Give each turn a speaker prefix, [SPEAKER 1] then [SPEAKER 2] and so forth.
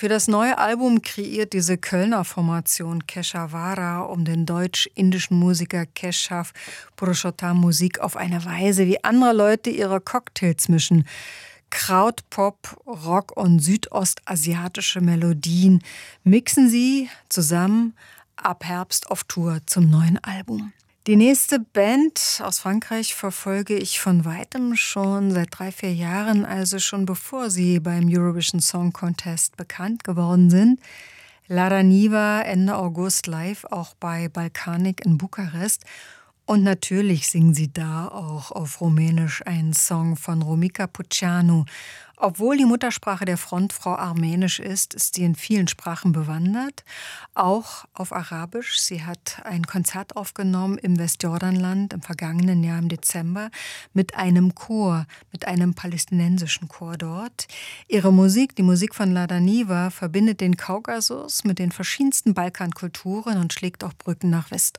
[SPEAKER 1] Für das neue Album kreiert diese Kölner Formation Keshavara um den deutsch-indischen Musiker Keshav Purushottam Musik auf eine Weise, wie andere Leute ihre Cocktails mischen. Kraut, Pop, Rock und südostasiatische Melodien mixen sie zusammen ab Herbst auf Tour zum neuen Album. Die nächste Band aus Frankreich verfolge ich von weitem schon seit 3-4 Jahren, also schon bevor sie beim Eurovision Song Contest bekannt geworden sind. Lara war Ende August live auch bei Balkanik in Bukarest. Und natürlich singen sie da auch auf Rumänisch einen Song von Romika Puceanu. Obwohl die Muttersprache der Frontfrau Armenisch ist sie in vielen Sprachen bewandert, auch auf Arabisch. Sie hat ein Konzert aufgenommen im Westjordanland im vergangenen Jahr im Dezember mit einem Chor, mit einem palästinensischen Chor dort. Ihre Musik, die Musik von Lara Niva, verbindet den Kaukasus mit den verschiedensten Balkankulturen und schlägt auch Brücken nach West